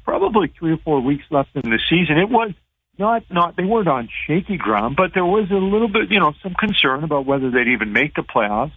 probably 3 or 4 weeks left in the season. It was not they weren't on shaky ground, but there was a little bit, some concern about whether they'd even make the playoffs.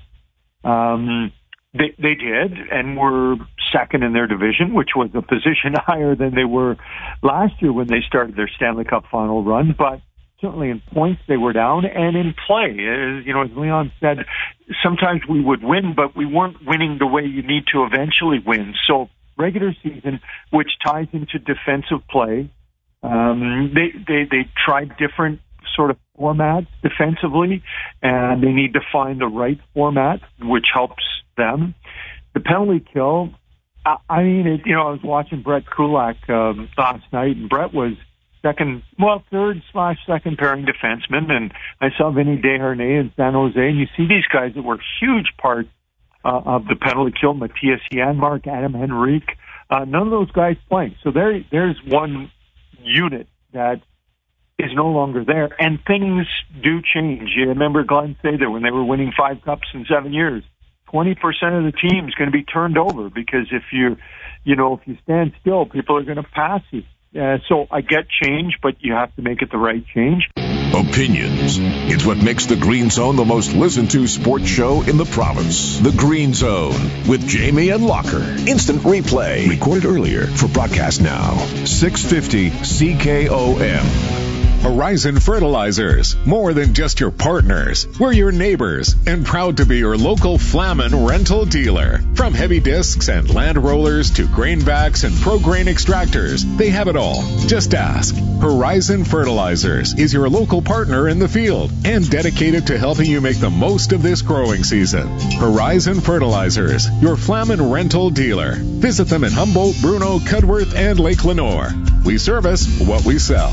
They did, and were second in their division, which was a position higher than they were last year when they started their Stanley Cup final run. But certainly in points they were down, and in play, as Leon said, sometimes we would win, but we weren't winning the way you need to eventually win. So regular season, which ties into defensive play, they tried different sort of formats defensively, and they need to find the right format, which helps them. The penalty kill, I was watching Brett Kulak last night, and Brett was third/second pairing defenseman, and I saw Vinny Desharnais in San Jose, and you see these guys that were huge parts of the penalty kill, Matthias Janmark, Adam Henrique, none of those guys playing. So there's one unit that is no longer there, and things do change. You remember Glenn say that when they were winning 5 cups in 7 years, 20% of the team is going to be turned over, because if you stand still, people are going to pass you. So I get change, but you have to make it the right change. Opinions. It's what makes the Green Zone the most listened to sports show in the province. The Green Zone with Jamie and Locker. Instant replay. Recorded earlier for broadcast now. 650 CKOM. Horizon Fertilizers. More than just your partners. We're your neighbors and proud to be your local Flamin rental dealer. From heavy discs and land rollers to grainbacks and pro grain extractors, they have it all. Just ask. Horizon Fertilizers is your local partner in the field and dedicated to helping you make the most of this growing season. Horizon Fertilizers, your Flamin rental dealer. Visit them in Humboldt, Bruno, Cudworth, and Lake Lenoir. We service what we sell.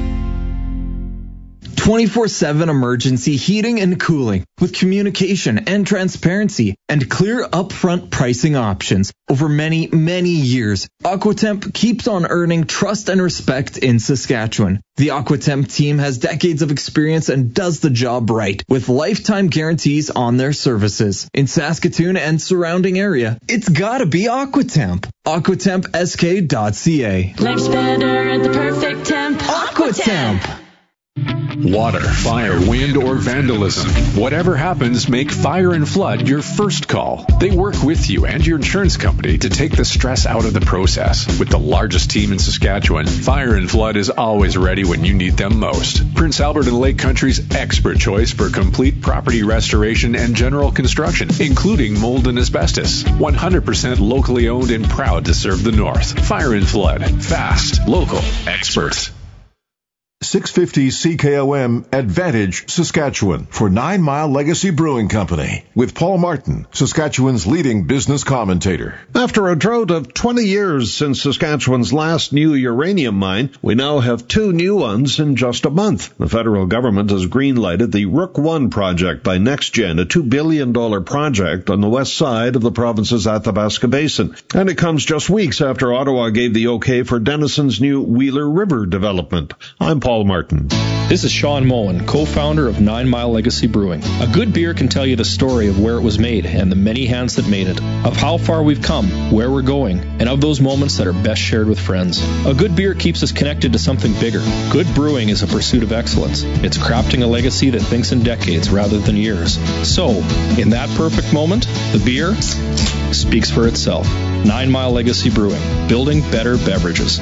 24/7 emergency heating and cooling with communication and transparency and clear upfront pricing options over many, many years. Aquatemp keeps on earning trust and respect in Saskatchewan. The Aquatemp team has decades of experience and does the job right with lifetime guarantees on their services. In Saskatoon and surrounding area, it's gotta be Aquatemp. AquatempSK.ca. Life's better at the perfect temp. Aquatemp. Water, fire, wind, or vandalism. Whatever happens, make Fire and Flood your first call. They work with you and your insurance company to take the stress out of the process. With the largest team in Saskatchewan, Fire and Flood is always ready when you need them most. Prince Albert and Lake Country's expert choice for complete property restoration and general construction, including mold and asbestos. 100% locally owned and proud to serve the North. Fire and Flood. Fast, local, expert. 650 CKOM Advantage, Saskatchewan, for 9 Mile Legacy Brewing Company, with Paul Martin, Saskatchewan's leading business commentator. After a drought of 20 years since Saskatchewan's last new uranium mine, we now have 2 new ones in just a month. The federal government has green-lighted the Rook I project by NextGen, a $2 billion project on the west side of the province's Athabasca Basin. And it comes just weeks after Ottawa gave the okay for Denison's new Wheeler River development. I'm Paul Martin. This is Sean Moen, co-founder of 9 Mile Legacy Brewing. A good beer can tell you the story of where it was made and the many hands that made it, of how far we've come, where we're going, and of those moments that are best shared with friends. A good beer keeps us connected to something bigger. Good brewing is a pursuit of excellence. It's crafting a legacy that thinks in decades rather than years. So, in that perfect moment, the beer speaks for itself. 9 Mile Legacy Brewing, building better beverages.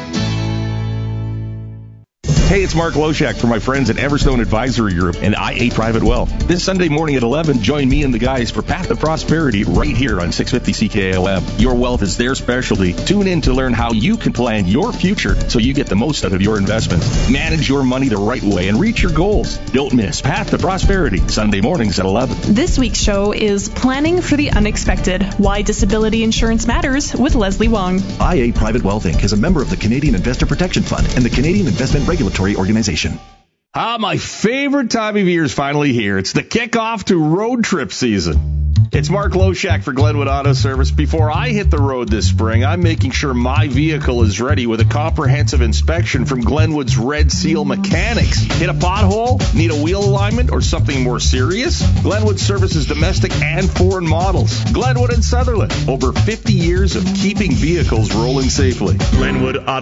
Hey, it's Mark Loshak from my friends at Everstone Advisory Group and IA Private Wealth. This Sunday morning at 11, join me and the guys for Path to Prosperity right here on 650 CKOM. Your wealth is their specialty. Tune in to learn how you can plan your future so you get the most out of your investments. Manage your money the right way and reach your goals. Don't miss Path to Prosperity, Sunday mornings at 11. This week's show is Planning for the Unexpected, Why Disability Insurance Matters with Leslie Wong. IA Private Wealth Inc. is a member of the Canadian Investor Protection Fund and the Canadian Investment Regulatory Organization. My favorite time of year is finally here. It's the kickoff to road trip season. It's Mark Loshak for Glenwood Auto Service. Before I hit the road this spring, I'm making sure my vehicle is ready with a comprehensive inspection from Glenwood's Red Seal Mechanics. Hit a pothole? Need a wheel alignment or something more serious? Glenwood services domestic and foreign models. Glenwood and Sutherland, over 50 years of keeping vehicles rolling safely. Glenwood Auto